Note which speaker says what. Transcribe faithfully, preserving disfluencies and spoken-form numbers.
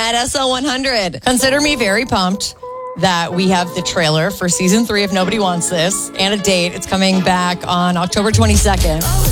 Speaker 1: at S L one hundred.
Speaker 2: Consider me very pumped that we have the trailer for season three of Nobody Wants This and a date. It's coming back on October twenty-second.